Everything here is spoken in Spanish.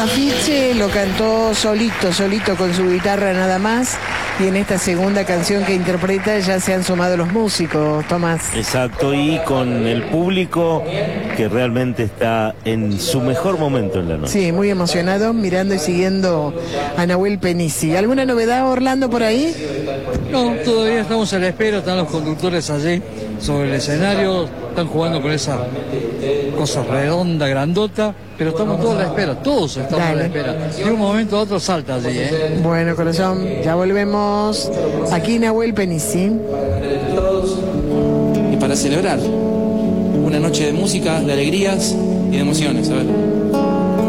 Afiche lo cantó solito con su guitarra nada más, y en esta segunda canción que interpreta ya se han sumado los músicos, Tomás. Exacto, y con el público que realmente está en su mejor momento en la noche. Sí, muy emocionado, mirando y siguiendo a Nahuel Penisi. ¿Alguna novedad, Orlando, por ahí? No, todavía estamos a la espera, están los conductores allí sobre el escenario, están jugando con esa cosa redonda, grandota, pero estamos todos a la espera, todos estamos a la espera. De un momento a otro salta allí, ¿eh? Bueno, corazón, ya volvemos. Aquí Nahuel Penisi. Y para celebrar una noche de música, de alegrías y de emociones, a ver.